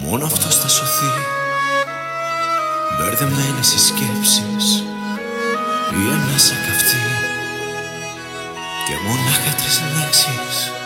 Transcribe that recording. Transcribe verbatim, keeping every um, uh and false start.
μόνο αυτός θα σωθεί. Μπερδεμένες οι σκέψεις, η ανάσα καυτή και μονάχα τρεις λέξεις